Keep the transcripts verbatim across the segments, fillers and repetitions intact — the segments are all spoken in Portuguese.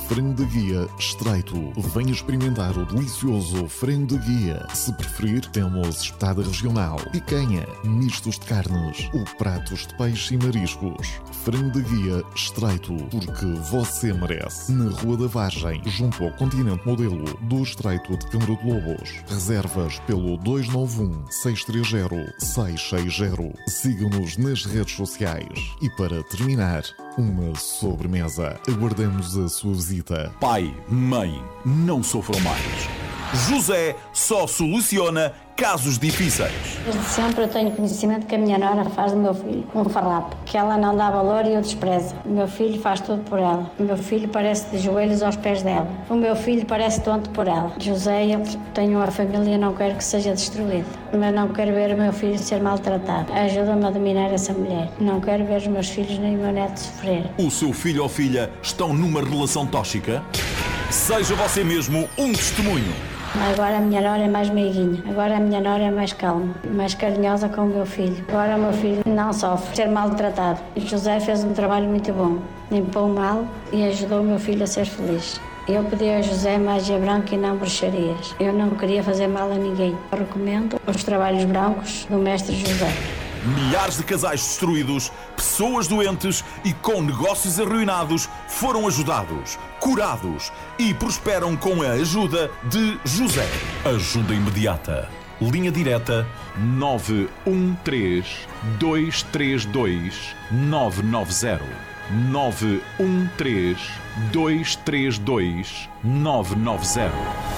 Frango de guia estreito. Venha experimentar o delicioso frango de guia. Se preferir, temos espetada regional, picanha, mistos de carnes ou pratos de peixe e mariscos. Frango de guia estreito, porque você merece. Na Rua da Vargem, junto ao Continente Modelo do Estreito de Câmara de Lobos. Reservas pelo dois nove um, seis três zero, seis seis zero. Siga-nos nas redes sociais. E para terminar, uma sobremesa. Aguardamos a sua visita. Pai, mãe, não sofram mais. José só soluciona casos difíceis. Desde sempre eu tenho conhecimento que a minha nora faz do meu filho um farrapo, que ela não dá valor e o despreza. O meu filho faz tudo por ela. O meu filho parece de joelhos aos pés dela. O meu filho parece tonto por ela. José, eu tenho uma família e não quero que seja destruída. Mas não quero ver o meu filho ser maltratado. Ajuda-me a dominar essa mulher. Não quero ver os meus filhos nem o meu neto sofrer. O seu filho ou filha estão numa relação tóxica? Seja você mesmo um testemunho. Agora a minha nora é mais meiguinha. Agora a minha nora é mais calma, mais carinhosa com o meu filho. Agora o meu filho não sofre ser maltratado. E José fez um trabalho muito bom. Limpou o mal e ajudou o meu filho a ser feliz. Eu pedi a José magia branca e não bruxarias. Eu não queria fazer mal a ninguém. Eu recomendo os trabalhos brancos do mestre José. Milhares de casais destruídos, pessoas doentes e com negócios arruinados foram ajudados, curados e prosperam com a ajuda de José. Ajuda imediata. Linha direta nove um três, dois três dois, nove nove zero. nove um três, dois três dois, nove nove zero.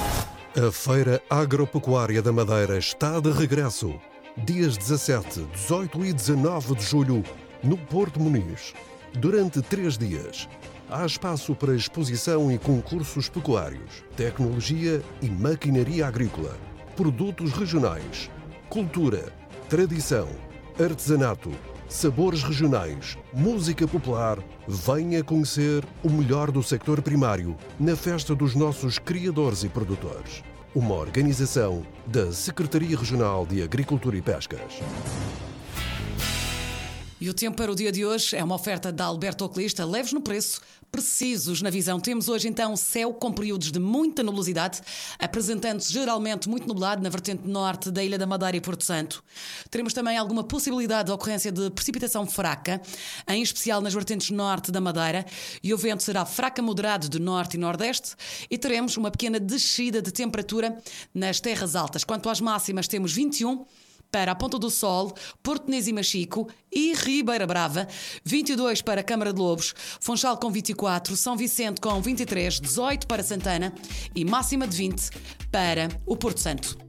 A Feira Agropecuária da Madeira está de regresso. Dias dezassete, dezoito e dezanove de julho, no Porto Muniz. Durante três dias, há espaço para exposição e concursos pecuários, tecnologia e maquinaria agrícola, produtos regionais, cultura, tradição, artesanato, sabores regionais, música popular. Venha conhecer o melhor do sector primário na festa dos nossos criadores e produtores. Uma organização da Secretaria Regional de Agricultura e Pescas. E o tempo para o dia de hoje é uma oferta da Alberto Oculista, leves no preço, precisos na visão. Temos hoje então céu com períodos de muita nebulosidade, apresentando-se geralmente muito nublado na vertente norte da Ilha da Madeira e Porto Santo. Teremos também alguma possibilidade de ocorrência de precipitação fraca, em especial nas vertentes norte da Madeira, e o vento será fraco a moderado de norte e nordeste, e teremos uma pequena descida de temperatura nas terras altas. Quanto às máximas, temos vinte e um para a Ponta do Sol, Porto Nez e Machico e Ribeira Brava, vinte e dois para a Câmara de Lobos, Funchal com vinte e quatro, São Vicente com vinte e três, dezoito para Santana e máxima de vinte para o Porto Santo.